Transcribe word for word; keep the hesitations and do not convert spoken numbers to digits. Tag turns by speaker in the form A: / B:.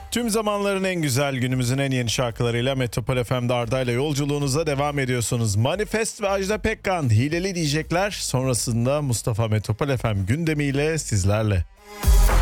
A: Tüm zamanların en güzel, günümüzün en yeni şarkılarıyla Metropol F M'de Arda'yla yolculuğunuza devam ediyorsunuz. Manifest ve Ajda Pekkan hileli diyecekler. Sonrasında Mustafa Metropol F M gündemiyle sizlerle.